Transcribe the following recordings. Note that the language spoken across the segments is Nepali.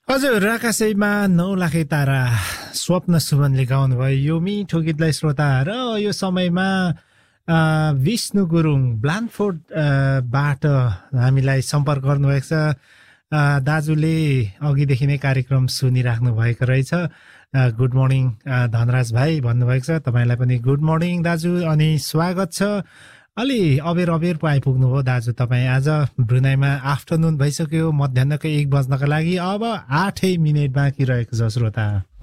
हजुर आकाशैमा 9 लाखे तारा स्वप्न सुमनले गाउनुभयो यो मिठो गीतलाई श्रोता र यो समयमा विष्णु गुरुङ ब्लान्डफोर्ड बाट हामीलाई सम्पर्क गर्नुभएको छ। दाजुले अघिदेखि नै कार्यक्रम सुनिराख्नु भएको रहेछ। गुड मर्निङ धनराज भाइ भन्नुभएको छ। तपाईँलाई पनि गुड मर्निङ दाजु अनि स्वागत छ। अलि अबेर पो आइपुग्नु हो दाजु तपाईँ। आज ब्रुनाईमा आफ्टरनुन भइसक्यो, मध्याहको 1 बज्नका लागि अब 8 मिनेट बाँकी रहेको छ श्रोता।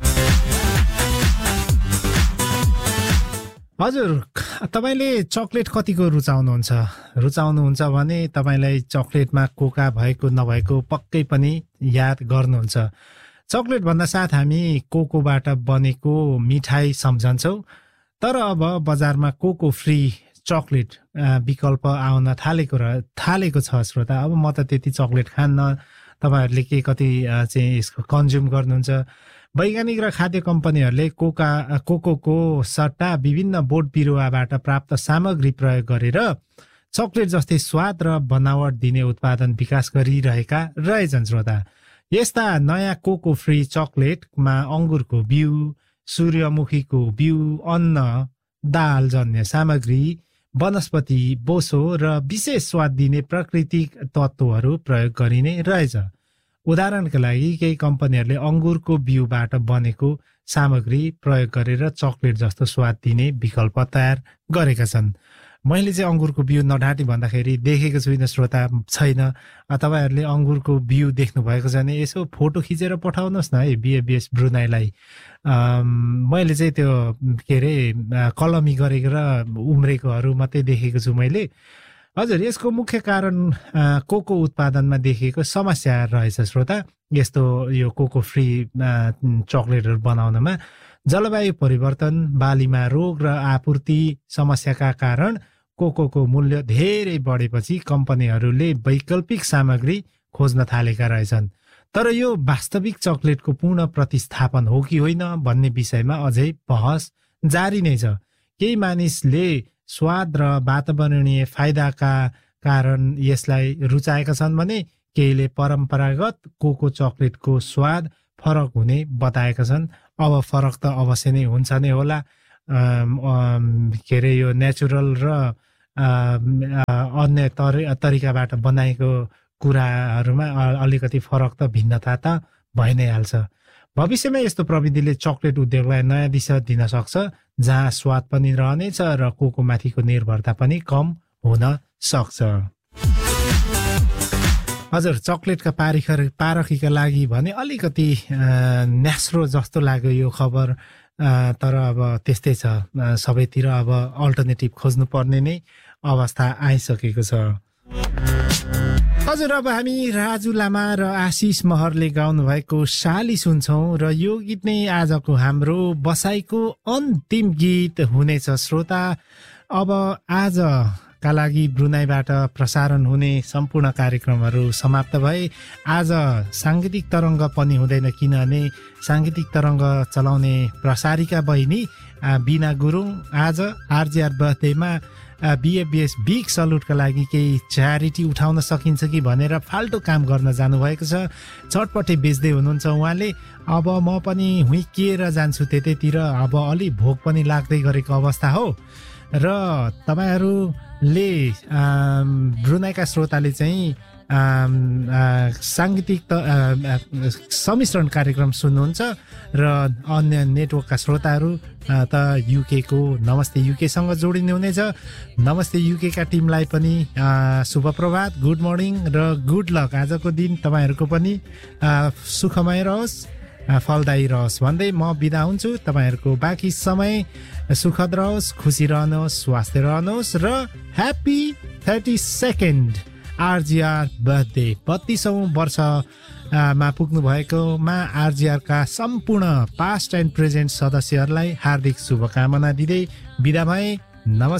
हजुर तपाईँले चक्लेट कतिको रुचाउनुहुन्छ भने तपाईँलाई चक्लेटमा कोका भएको नभएको पक्कै पनि याद गर्नुहुन्छ। चक्लेट भन्दा साथ हामी कोकोबाट बनेको मिठाई सम्झन्छौँ, तर अब बजारमा कोको फ्री चक्लेट विकल्प आउन थालेको छ श्रोता। अब म त त्यति चक्लेट खान्न, तपाईँहरूले के कति चाहिँ यसको कन्ज्युम गर्नुहुन्छ। वैज्ञानिक र खाद्य कम्पनीहरूले कोकोको सट्टा विभिन्न बोट बिरुवाबाट प्राप्त सामग्री प्रयोग गरेर चक्लेट जस्तै स्वाद र बनावट दिने उत्पादन विकास गरिरहेका रहेछन् श्रोता। यस्ता नयाँ कोको फ्री चक्लेटमा अङ्गुरको बिउ, सूर्यमुखीको बिउ, अन्न, दाल जन्य सामग्री, वनस्पति बोसो र विशेष स्वाद दिने प्राकृतिक तत्त्वहरू प्रयोग गरिने रहेछ। उदाहरणका लागि केही कम्पनीहरूले अङ्गुरको बिउबाट बनेको सामग्री प्रयोग गरेर चक्लेट जस्तो स्वाद दिने विकल्प तयार गरेका छन्। मैले चाहिँ अङ्गुरको बिउ नढाँटी भन्दाखेरि देखेको छुइनँ श्रोता, छैन। तपाईँहरूले अङ्गुरको बिउ देख्नु भएको छ भने यसो फोटो खिचेर पठाउनुहोस् न है बिएबिएस ब्रुनाईलाई। मैले चाहिँ त्यो के अरे कलमी गरेको र उम्रेकोहरू मात्रै देखेको छु मैले। हजुर यसको मुख्य कारण कोको उत्पादनमा देखिएको समस्या रहेछ श्रोता। यस्तो यो कोको फ्री चक्लेटहरू बनाउनमा जलवायु परिवर्तन, बालीमा रोग र आपूर्ति समस्याका कारण कोकोको मूल्य धेरै बढेपछि कम्पनीहरूले वैकल्पिक सामग्री खोज्न थालेका रहेछन्। तर यो वास्तविक चक्लेटको पूर्ण प्रतिस्थापन हो कि होइन भन्ने विषयमा अझै बहस जारी नै छ। केही मानिसले स्वाद र वातावरणीय फाइदाका कारण यसलाई रुचाएका छन् भने केहीले परम्परागत कोको चक्लेटको स्वाद फरक हुने बताएका छन्। अब फरक त अवश्य नै हुन्छ नै होला। के अरे यो नेचुरल र अन्य तरिकाबाट बनाएको कुराहरूमा अलिकति फरक त भिन्नता त भइ नै हाल्छ। भविष्यमा यस्तो प्रविधिले चक्लेट उद्योगलाई नयाँ दिशा दिन सक्छ, जहाँ स्वाद पनि रहनेछ र कोको माथिको निर्भरता पनि कम हुन सक्छ। हजुर चक्लेटका पारखीका लागि भने अलिकति न्यास्रो जस्तो लाग्यो यो खबर, तर अब त्यस्तै छ। सबैतिर अब अल्टरनेटिभ खोज्नु पर्ने नै अवस्था आइसकेको छ। हजुर अब हामी राजु लामा र आशिष महरले गाउनु भएको साली सुन्छौं र यो गीत नै आजको हाम्रो बसाइको अन्तिम गीत हुनेछ श्रोता। अब आजका लागि ब्रुनाईबाट प्रसारण हुने सम्पूर्ण कार्यक्रमहरू समाप्त भए। आज साङ्गीतिक तरङ्ग पनि हुँदैन, किनभने साङ्गीतिक तरङ्ग चलाउने प्रसारिका बहिनी बिना गुरुङ आज आरजीआर बर्थडेमा बिएबिएस बिग सल्युटका लागि केही च्यारिटी उठाउन सकिन्छ कि भनेर फाल्टो काम गर्न जानुभएको छ। चटपटे बेच्दै हुनुहुन्छ उहाँले। अब म पनि हुइकिएर जान्छु त्यतैतिर। अब अलि भोक पनि लाग्दै गरेको अवस्था हो र तपाईँहरूले ब्रुनाईका श्रोताले चाहिँ साङ्गीतिक सम्मिश्रण कार्यक्रम सुन्नुहुन्छ र अन्य नेटवर्कका श्रोताहरू त युके को नमस्ते युकेसँग जोडिने हुनेछ। नमस्ते युकेका टिमलाई पनि शुभ प्रभात, गुड मर्निङ र गुड लक। आजको दिन तपाईँहरूको पनि सुखमय रहोस्, फलदायी रहोस् भन्दै म बिदा हुन्छु। तपाईँहरूको बाँकी समय सुखद रहोस्, खुसी रहनुहोस्, स्वस्थ रहनुहोस् र ह्याप्पी 32nd आरजीआर बर्थडे। 32औं वर्षमा पुग्नु भएकोमा आरजीआरका सम्पूर्ण पास्ट एन्ड प्रेजेन्ट सदस्यहरूलाई हार्दिक शुभकामना दिँदै बिदा भए। नमस्कार।